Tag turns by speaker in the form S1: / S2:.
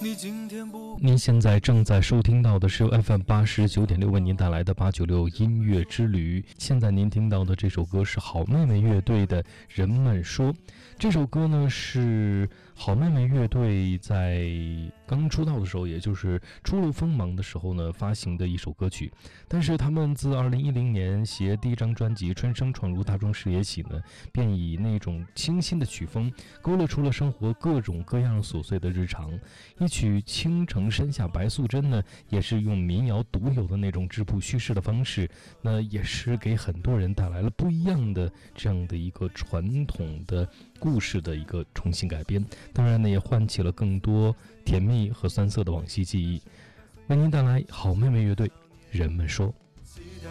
S1: 您现在正在收听到的是由 FM89.6 为您带来的896音乐之旅。现在您听到的这首歌是好妹妹乐队的《人们说》。这首歌呢是好妹妹乐队在刚出道的时候，也就是初露锋芒的时候呢发行的一首歌曲。但是他们自2010年携第一张专辑《春生》闯入大众视野起呢，便以那种清新的曲风勾勒出了生活各种各样琐碎的日常。一曲《倾城山下白素贞》呢，也是用民谣独有的那种质朴叙事的方式，那也是给很多人带来了不一样的这样的一个传统的故事的一个重新改编。当然呢，也唤起了更多甜蜜和酸涩的往昔记忆。为您带来好妹妹乐队《人们说》。